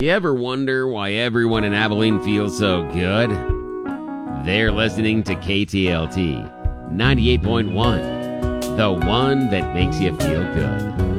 You ever wonder why everyone in Abilene feels so good? They're listening to KTLT 98.1, the one that makes you feel good.